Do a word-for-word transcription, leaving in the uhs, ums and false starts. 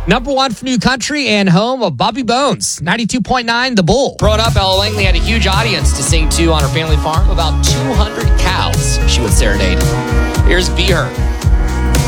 Number one for New Country and home of Bobby Bones, ninety-two point nine The Bull. Growing up, Ella Langley had a huge audience to sing to on her family farm. About two hundred cows she would serenade. Here's Be Her.